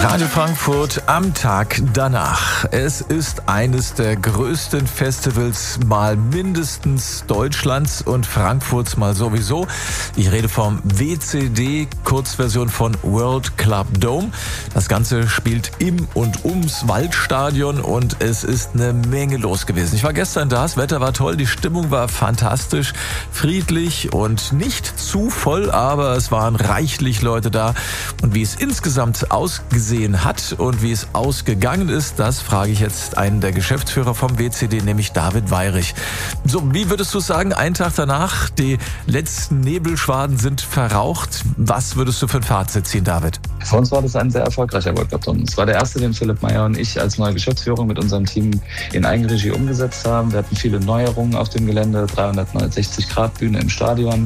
Radio Frankfurt am Tag danach. Es ist eines der größten Festivals mal mindestens Deutschlands und Frankfurts mal sowieso. Ich rede vom WCD, Kurzversion von World Club Dome. Das Ganze spielt im und ums Waldstadion und es ist eine Menge los gewesen. Ich war gestern da, das Wetter war toll, die Stimmung war fantastisch, friedlich und nicht zu voll, aber es waren reichlich Leute da. Und wie es insgesamt ausgesehen hat und wie es ausgegangen ist, das frage ich jetzt einen der Geschäftsführer vom WCD, nämlich David Weirich. So, wie würdest du sagen, einen Tag danach, die letzten Nebelschwaden sind verraucht. Was würdest du für ein Fazit ziehen, David? Für uns war das ein sehr erfolgreicher World Cup Dome. Es war der erste, den Philipp Meyer und ich als neue Geschäftsführung mit unserem Team in Eigenregie umgesetzt haben. Wir hatten viele Neuerungen auf dem Gelände, 360-Grad-Bühne im Stadion,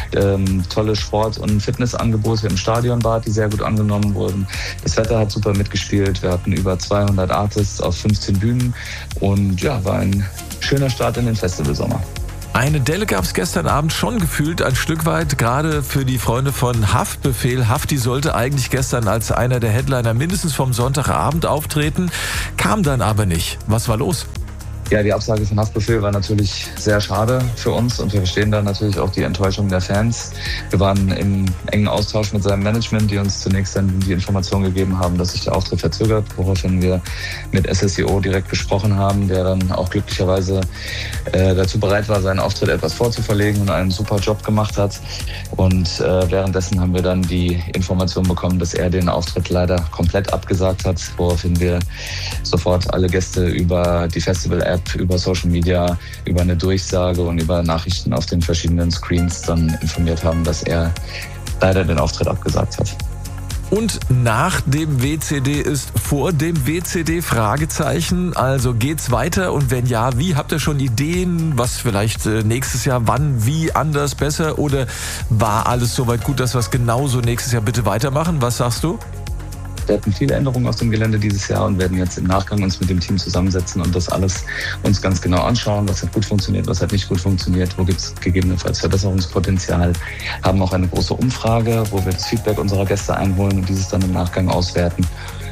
tolle Sport- und Fitnessangebote im Stadionbad, die sehr gut angenommen wurden. Das Wetter hat super mitgespielt. Wir hatten über 200 Artists auf 15 Bühnen und ja, war ein schöner Start in den Festivalsommer. Eine Delle gab es gestern Abend schon gefühlt, ein Stück weit, gerade für die Freunde von Haftbefehl. Hafti sollte eigentlich gestern als einer der Headliner mindestens vom Sonntagabend auftreten, kam dann aber nicht. Was war los? Ja, die Absage von Haftbefehl war natürlich sehr schade für uns und wir verstehen da natürlich auch die Enttäuschung der Fans. Wir waren im engen Austausch mit seinem Management, die uns zunächst dann die Information gegeben haben, dass sich der Auftritt verzögert, woraufhin wir mit SSIO direkt gesprochen haben, der dann auch glücklicherweise dazu bereit war, seinen Auftritt etwas vorzuverlegen und einen super Job gemacht hat. Und währenddessen haben wir dann die Information bekommen, dass er den Auftritt leider komplett abgesagt hat, woraufhin wir sofort alle Gäste über die Festival-App, über Social Media, über eine Durchsage und über Nachrichten auf den verschiedenen Screens dann informiert haben, dass er leider den Auftritt abgesagt hat. Und nach dem WCD ist vor dem WCD Fragezeichen. Also geht's weiter und wenn ja, wie? Habt ihr schon Ideen, was vielleicht nächstes Jahr, wann, wie, anders, besser? Oder war alles soweit gut, dass wir es genauso nächstes Jahr bitte weitermachen? Was sagst du? Wir hatten viele Änderungen auf dem Gelände dieses Jahr und werden jetzt im Nachgang uns mit dem Team zusammensetzen und das alles uns ganz genau anschauen, was hat gut funktioniert, was hat nicht gut funktioniert, wo gibt es gegebenenfalls Verbesserungspotenzial. Haben auch eine große Umfrage, wo wir das Feedback unserer Gäste einholen und dieses dann im Nachgang auswerten.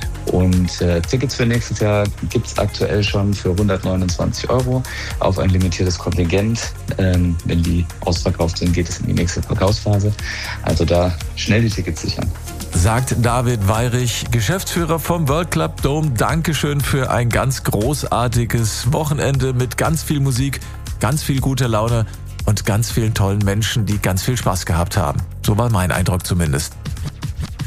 Und Tickets für nächstes Jahr gibt es aktuell schon für 129 € auf ein limitiertes Kontingent. Wenn die ausverkauft sind, geht es in die nächste Verkaufsphase. Also da schnell die Tickets sichern. Sagt David Weirich, Geschäftsführer vom World Club Dome. Dankeschön für ein ganz großartiges Wochenende mit ganz viel Musik, ganz viel guter Laune und ganz vielen tollen Menschen, die ganz viel Spaß gehabt haben. So war mein Eindruck zumindest.